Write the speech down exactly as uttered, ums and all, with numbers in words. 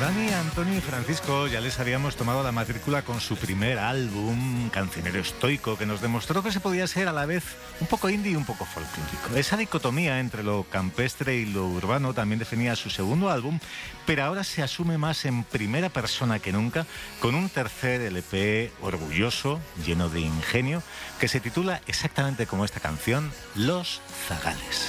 Dani, Antonio y Francisco ya les habíamos tomado la matrícula con su primer álbum, Cancionero Estoico, que nos demostró que se podía ser a la vez un poco indie y un poco folclórico. Esa dicotomía entre lo campestre y lo urbano también definía su segundo álbum, pero ahora se asume más en primera persona que nunca, con un tercer L P orgulloso, lleno de ingenio, que se titula exactamente como esta canción, Los Zagales.